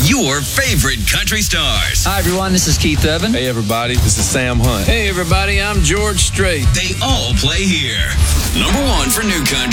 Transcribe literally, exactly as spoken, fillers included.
your favorite country stars. Hi, everyone. This is Keith Urban. Hey, everybody. This is Sam Hunt. Hey, everybody. I'm George Strait. They all play here. Number one for new country.